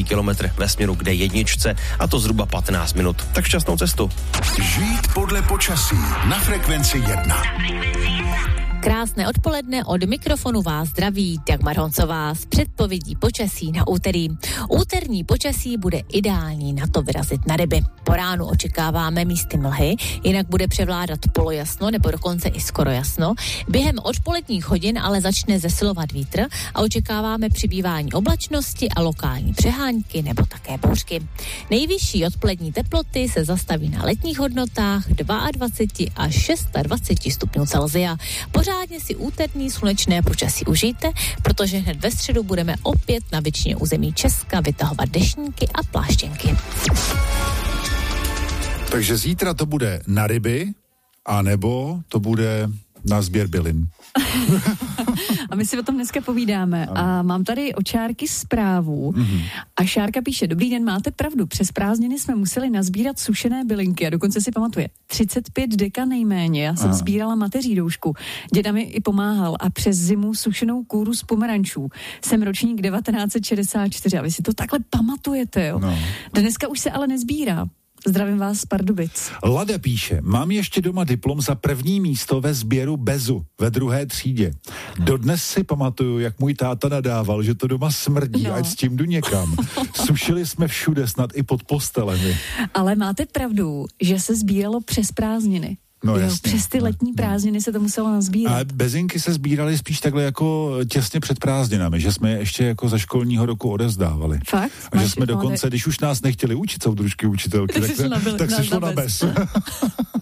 kilometr ve směru k D1, a to zhruba 15 minut. Tak šťastnou cestu. Žít podle počasí na Frekvenci 1. Krásné odpoledne, od mikrofonu vás zdraví Dagmar Honcová s předpovědí počasí na úterý. Úterní počasí bude ideální na to vyrazit na ryby. Po ránu očekáváme místy mlhy, jinak bude převládat polojasno nebo dokonce i skoro jasno. Během odpoledních hodin ale začne zesilovat vítr a očekáváme přibývání oblačnosti a lokální přehánky nebo také bouřky. Nejvyšší odpolední teploty se zastaví na letních hodnotách 22 až 26 stupňů Celsia. Pořádně si úterní slunečné počasí užijte, protože hned ve středu budeme opět na většině území Česka vytahovat deštníky a pláštěnky. Takže zítra to bude na ryby, anebo to bude na sběr bylin. A my si o tom dneska povídáme. A mám tady od Šárky zprávu. A Šárka píše: dobrý den, máte pravdu, přes prázdniny jsme museli nazbírat sušené bylinky a dokonce si pamatuje 35 deka nejméně. Já jsem sbírala mateří doušku. Děda mi i pomáhal a přes zimu sušenou kůru z pomerančů. Jsem ročník 1964 a vy si to takhle pamatujete, jo? No. Dneska už se ale nezbírá. Zdravím vás z Pardubic. Lada píše: mám ještě doma diplom za první místo ve sběru bezu ve 2. třídě. Dodnes si pamatuju, jak můj táta nadával, že to doma smrdí, ať s tím jdu někam. Sušili jsme všude, snad i pod postelemi. Ale máte pravdu, že se sbíralo přes prázdniny. No, jo, jasně, přes ty letní prázdniny se to muselo nazbírat. A bezinky se sbíraly spíš takhle jako těsně před prázdninami, že jsme je ještě jako za školního roku odezdávali. Fakt? A že jsme dokonce, když už nás nechtěli učit soudružky, učitelky, tak se šlo na bez.